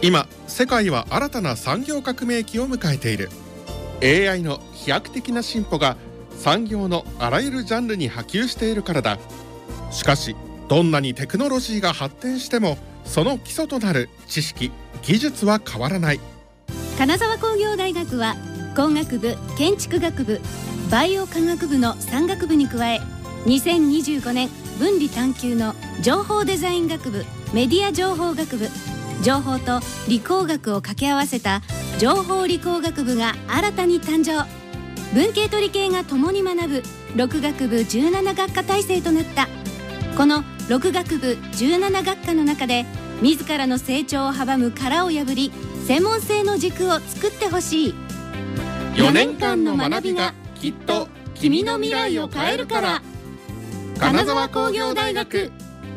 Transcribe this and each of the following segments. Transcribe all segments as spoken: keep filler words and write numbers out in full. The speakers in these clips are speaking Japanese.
今世界は新たな産業革命期を迎えている。 エーアイ の飛躍的な進歩が産業のあらゆるジャンルに波及しているからだ。しかしどんなにテクノロジーが発展してもその基礎となる知識・技術は変わらない。 金沢工業大学は工学部、建築学部、バイオ科学部のさん学部に加え、にせんにじゅうごねん分離探究の情報デザイン学部、メディア情報学部、情報と理工学を掛け合わせた情報理工学部が新たに誕生。文系と理系が共に学ぶろく学部じゅうなな学科体制となった。このろく学部じゅうなな学科の中で自らの成長を阻む殻を破り、専門性の軸を作ってほしい。 よねんかんの学びがきっと君の未来を変えるから。金沢工業大学。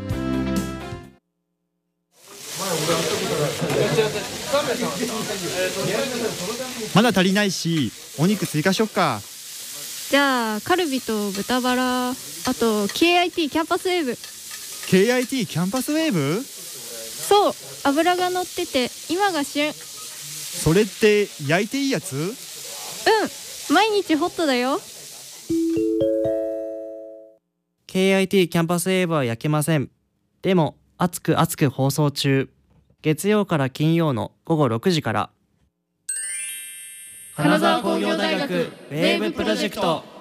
まだ足りないし、お肉追加しよっか。 じゃあカルビと豚バラ、あと ケーアイティー キャンパスウェーブ。 ケーアイティー キャンパスウェーブ？ そう、脂が乗ってて今が旬。 それって焼いていいやつ？ うん、毎日ホットだよ。 ケーアイティー キャンパスウェーブは焼けません。でも熱く熱く放送中。月曜から金曜のごごろくじから。金沢工業大学ウェーブプロジェクト。